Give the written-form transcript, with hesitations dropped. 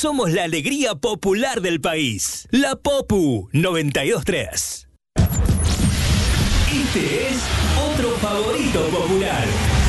somos la alegría popular del país. La Popu 92.3. Este es otro favorito popular.